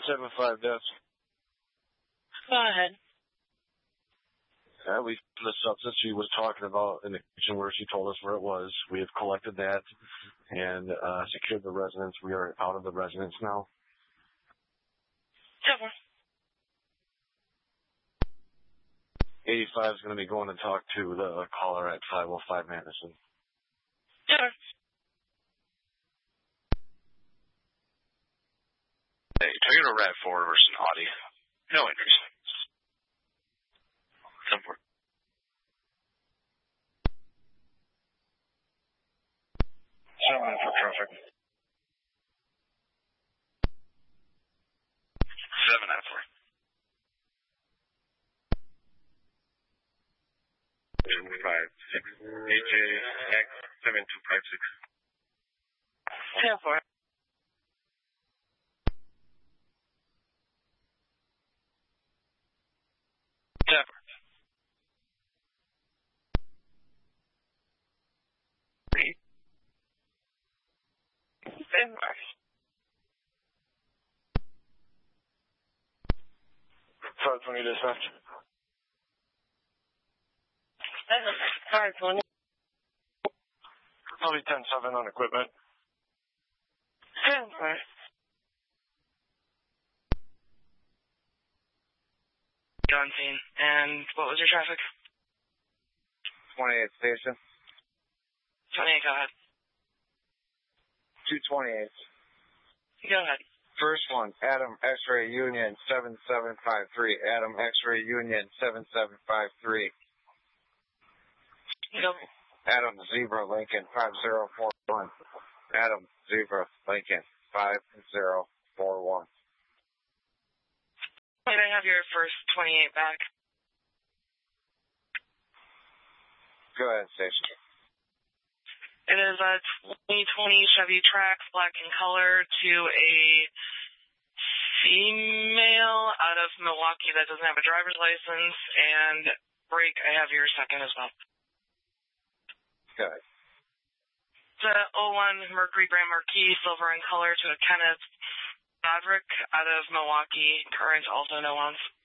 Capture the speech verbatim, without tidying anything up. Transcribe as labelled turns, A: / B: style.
A: seven five, Death.
B: Go ahead.
A: Uh, we the substance she was talking about in the kitchen where she told us where it was. We have collected that and uh, secured the residence. We are out of the residence now.
B: Cover.
A: eighty-five is going to be going to talk to the caller at five oh five Madison.
B: Cover.
C: Hey, Toyota RAV four versus an Audi. No interest. Somewhere. Seven for traffic. Seven out for. Two five six. A J X seven two five six.
B: Ten four.
C: Seven. Three.
B: Ten four.
A: five twenty dispatch.
B: Five twenty.
A: Probably ten seven on equipment.
B: Ten four. On scene. And what was your traffic?
D: twenty-eight station.
B: twenty-eight, go ahead.
D: two twenty-eight.
B: Go ahead.
D: First one, Adam X-Ray Union seven seven five three. Adam X-Ray Union seven seven five three.
B: Go.
D: Adam Zebra Lincoln five zero four one. Adam Zebra Lincoln five zero four one.
B: Wait, I have your first twenty-eight back.
D: Go ahead, station.
B: It is a twenty twenty Chevy Trax, black in color, to a female out of Milwaukee that doesn't have a driver's license, and break, I have your second as well.
D: Go ahead.
B: It's a oh one Mercury Grand Marquis, silver in color, to a Kenneth Maverick out of Milwaukee, current also no ones.